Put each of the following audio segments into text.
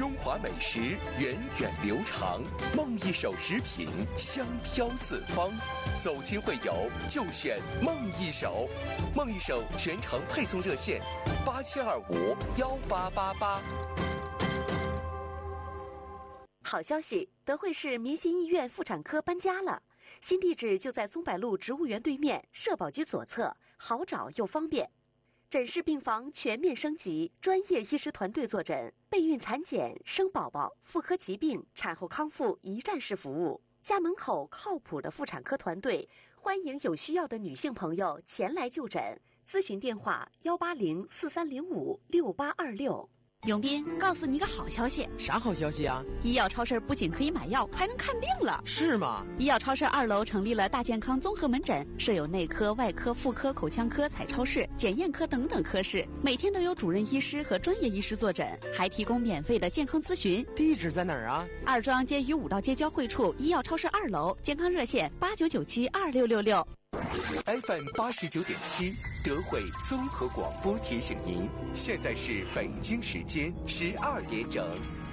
中华美食源远流长，梦一手食品香飘四方。走亲会友就选梦一手，梦一手全程配送热线87251888。 好消息，德惠市民心医院妇产科搬家了，新地址就在松柏路植物园对面，社保局左侧，好找又方便。诊室病房全面升级，专业医师团队坐诊，备孕产检、生宝宝、妇科疾病、产后康复一站式服务。家门口靠谱的妇产科团队，欢迎有需要的女性朋友前来就诊。咨询电话18043056826。 永斌，告诉你个好消息。 啥好消息啊？ 医药超市不仅可以买药，还能看病了。 是吗？ 医药超市2楼成立了大健康综合门诊，设有内科、外科、妇科、口腔科、彩超室、检验科等等科室，每天都有主任医师和专业医师坐诊，还提供免费的健康咨询。 地址在哪儿啊？ 二庄街与武道街交汇处，医药超市2楼，健康热线89972666。 FM 89.7，德惠综合广播提醒您，现在是北京时间12点整。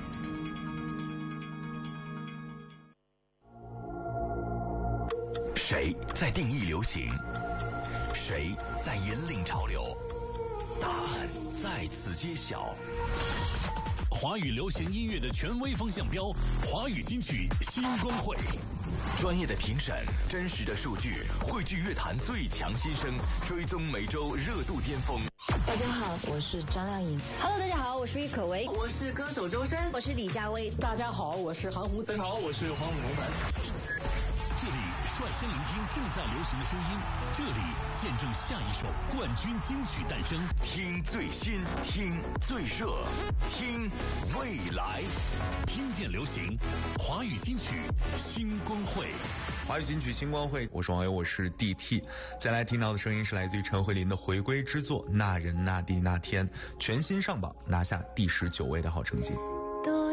谁在定义流行？谁在引领潮流？答案在此揭晓。 华语流行音乐的权威风向标，华语金曲新光会。 专业的评审，真实的数据，汇聚乐坛最强新声，追踪每周热度巅峰。 大家好，我是张靓颖。 Hello， 大家好，我是郁可唯。 我是歌手周深。 我是李佳薇。 大家好，我是韩红。 大家好，我是黄永凡。 这里率先聆听正在流行的声音，这里见证下一首冠军金曲诞生。 听最新，听最热，听未来， 听见流行，华语金曲星光会。 华语金曲星光会，我是网友，我是 DT。再来听到的声音是来自于陈慧琳的回归之作《那人那地那天》，全新上榜，拿下第19位的好成绩。